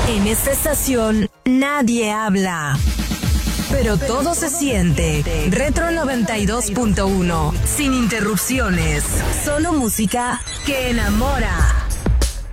En esta estación nadie habla, pero todo se siente. Retro 92.1, sin interrupciones, solo música que enamora.